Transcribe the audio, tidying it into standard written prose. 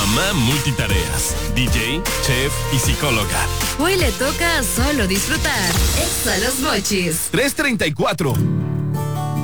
Mamá multitareas, DJ, chef y psicóloga. Hoy le toca solo disfrutar. Exa Los Mochis. 334.